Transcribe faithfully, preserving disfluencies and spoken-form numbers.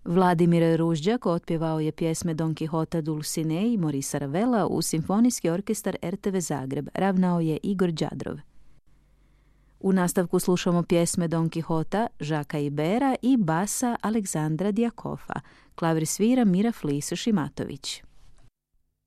Vladimir Ružđak otpjevao je pjesme Don Quixota Dulcinea i Morisa Ravela u Simfonijski orkestar er te ve Zagreb. Ravnao je Igor Đadrov. U nastavku slušamo pjesme Don Quixota Žaka Ibera i basa Aleksandra Djakofa. Klavir svira Mira Flis Šimatović.